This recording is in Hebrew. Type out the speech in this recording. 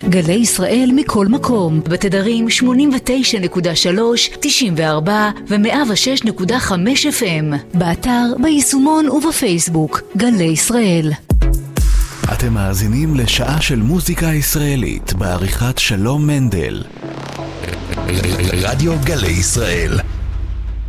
גלי ישראל מכל מקום, בתדרים 89.3, 94 ו-106.5 FM, באתר, ביישומון ובפייסבוק. גלי ישראל. אתם מאזינים לשעה של מוזיקה ישראלית בעריכת שלום מנדל. רדיו גלי ישראל.